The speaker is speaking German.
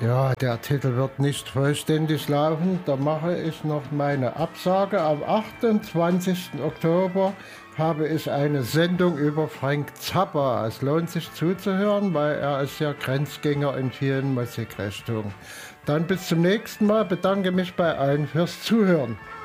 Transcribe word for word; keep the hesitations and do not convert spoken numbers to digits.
Ja, der Titel wird nicht vollständig laufen. Da mache ich noch meine Absage. Am achtundzwanzigsten Oktober habe ich eine Sendung über Frank Zappa. Es lohnt sich zuzuhören, weil er ist ja Grenzgänger in vielen Musikrichtungen. Dann bis zum nächsten Mal. Bedanke mich bei allen fürs Zuhören.